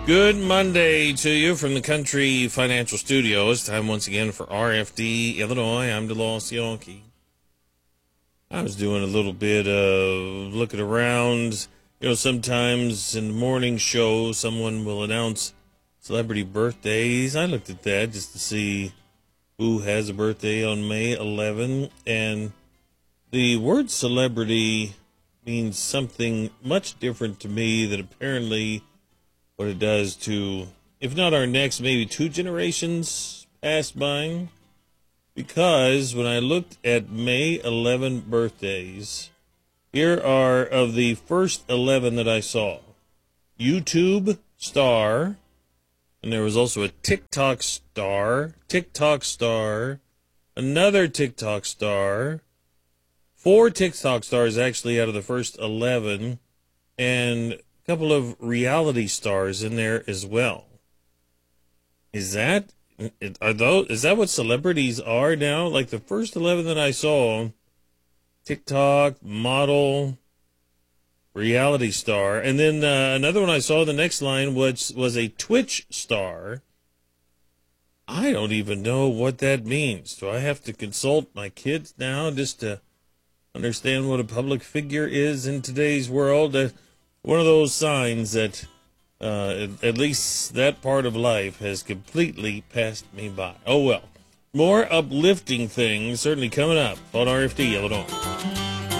Good Monday to you from the Country Financial Studios. Time once again for RFD Illinois. I'm DeLoss Yonke. I was doing a little bit of looking around. You know, sometimes in the morning show, someone will announce celebrity birthdays. I looked at that just to see who has a birthday on May 11. And the word celebrity means something much different to me that apparently what it does to, if not our next, maybe two generations past mine. Because when I looked at May 11 birthdays, here are of the first 11 that I saw. YouTube star, and there was also a TikTok star, another TikTok star, 4 TikTok stars actually out of the first 11, and couple of reality stars in there as well. Is that what celebrities are now? Like the first 11 that I saw, TikTok, model, reality star, and then another one I saw, the next line was a Twitch star. I don't even know what that means. Do I have to consult my kids now just to understand what a public figure is in today's world? One of those signs that at least that part of life has completely passed me by. Oh, well. More uplifting things certainly coming up on RFD Illinois.